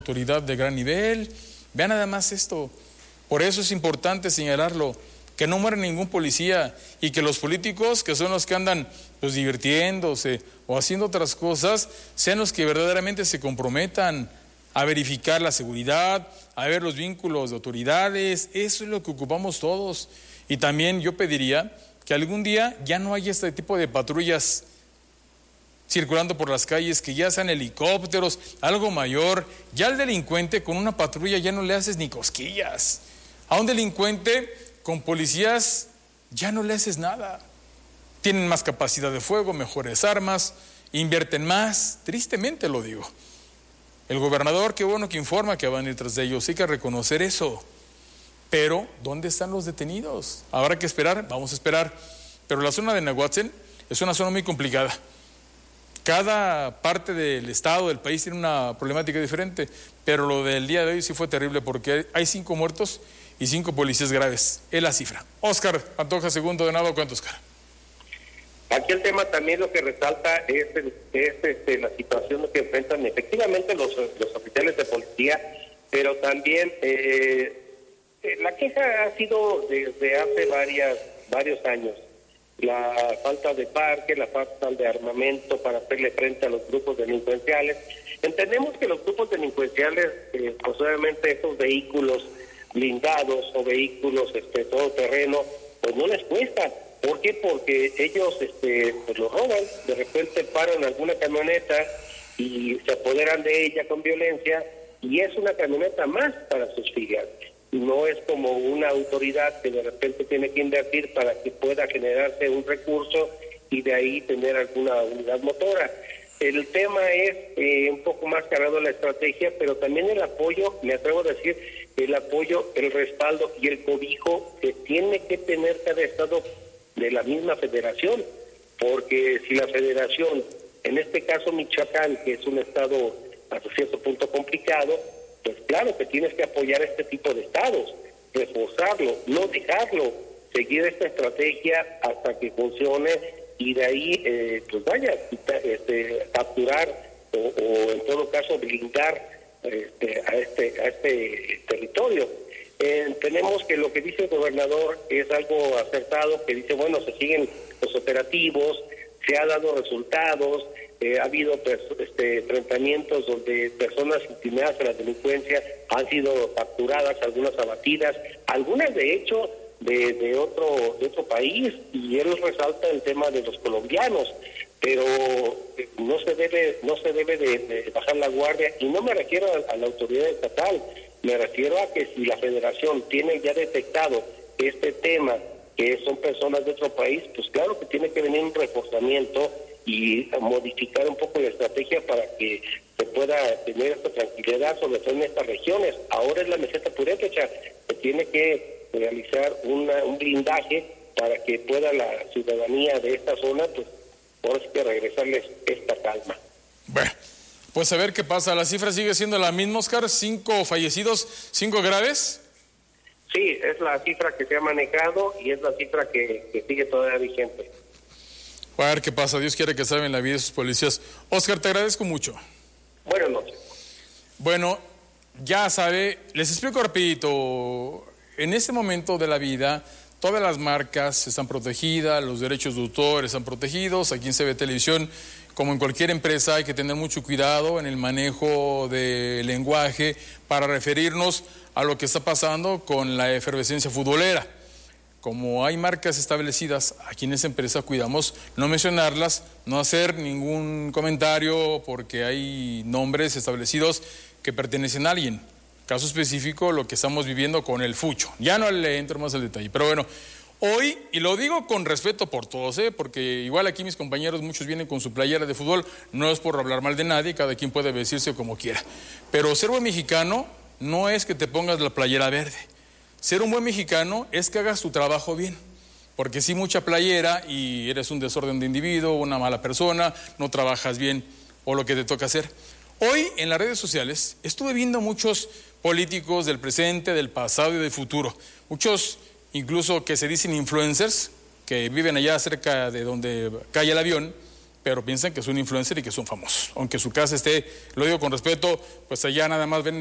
autoridad de gran nivel. Vean nada más esto. Por eso es importante señalarlo, que no muere ningún policía y que los políticos, que son los que andan pues divirtiéndose o haciendo otras cosas, sean los que verdaderamente se comprometan a verificar la seguridad, a ver los vínculos de autoridades. Eso es lo que ocupamos todos. Y también yo pediría que algún día ya no haya este tipo de patrullas circulando por las calles, que ya sean helicópteros, algo mayor. Ya al delincuente con una patrulla ya no le haces ni cosquillas. A un delincuente con policías ya no le haces nada. Tienen más capacidad de fuego, mejores armas, invierten más, tristemente lo digo. El gobernador, qué bueno que informa que van a ir tras de ellos, hay que reconocer eso. Pero, ¿dónde están los detenidos? Habrá que esperar, vamos a esperar. Pero la zona de Nahuatzin es una zona muy complicada. Cada parte del estado, del país, tiene una problemática diferente, pero lo del día de hoy sí fue terrible porque hay 5 muertos y 5 policías graves. Es la cifra. Óscar Pantoja, segundo de nado, ¿cuánto, Óscar? Aquí el tema también lo que resalta es la situación que enfrentan efectivamente los oficiales de policía, pero también la queja ha sido desde hace varios años. La falta de parque, la falta de armamento para hacerle frente a los grupos delincuenciales. Entendemos que los grupos delincuenciales, pues obviamente estos vehículos blindados o vehículos todoterreno, pues no les cuesta. ¿Por qué? Porque ellos pues lo roban, de repente paran alguna camioneta y se apoderan de ella con violencia, y es una camioneta más para sus filas. No es como una autoridad que de repente tiene que invertir para que pueda generarse un recurso y de ahí tener alguna unidad motora. El tema es un poco más cargado la estrategia, pero también el apoyo, me atrevo a decir, el apoyo, el respaldo y el cobijo que tiene que tener cada estado de la misma federación, porque si la federación, en este caso Michoacán, que es un estado hasta cierto punto complicado, pues claro que tienes que apoyar este tipo de estados, reforzarlo, no dejarlo, seguir esta estrategia hasta que funcione y de ahí, pues vaya, capturar o en todo caso blindar a este territorio. Tenemos que lo que dice el gobernador es algo acertado, que dice, bueno, se siguen los operativos, se ha dado resultados, ha habido enfrentamientos donde personas inclinadas a la delincuencia han sido capturadas, algunas abatidas, algunas de hecho de otro país, y él resalta el tema de los colombianos, pero no se debe de bajar la guardia, y no me refiero a la autoridad estatal, me refiero a que si la federación tiene ya detectado este tema, que son personas de otro país, pues claro que tiene que venir un reforzamiento y modificar un poco la estrategia para que se pueda tener esta tranquilidad, sobre todo en estas regiones. Ahora es la meseta purépecha, se tiene que realizar un blindaje para que pueda la ciudadanía de esta zona, pues ahora sí que regresarles esta calma. Bueno, pues a ver qué pasa. La cifra sigue siendo la misma, Óscar, 5 fallecidos, 5 graves. Sí, es la cifra que se ha manejado y es la cifra que sigue todavía vigente. A ver qué pasa. Dios quiere que salven la vida de sus policías. Óscar, te agradezco mucho. Buenas noches. Bueno, ya sabe, les explico rapidito. En este momento de la vida, todas las marcas están protegidas, los derechos de autor están protegidos. Aquí en CB Televisión, como en cualquier empresa, hay que tener mucho cuidado en el manejo del lenguaje para referirnos a lo que está pasando con la efervescencia futbolera. Como hay marcas establecidas, aquí en esa empresa cuidamos no mencionarlas, no hacer ningún comentario porque hay nombres establecidos que pertenecen a alguien. Caso específico, lo que estamos viviendo con el Fucho. Ya no le entro más al detalle, pero bueno, hoy, y lo digo con respeto por todos, porque igual aquí mis compañeros, muchos vienen con su playera de fútbol, no es por hablar mal de nadie, cada quien puede vestirse como quiera. Pero ser buen mexicano no es que te pongas la playera verde. Ser un buen mexicano es que hagas tu trabajo bien, porque si mucha playera y eres un desorden de individuo, una mala persona, no trabajas bien o lo que te toca hacer. Hoy en las redes sociales estuve viendo muchos políticos del presente, del pasado y del futuro, muchos incluso que se dicen influencers, que viven allá cerca de donde cae el avión, pero piensan que es un influencer y que son famosos. Aunque su casa esté, lo digo con respeto, pues allá nada más ven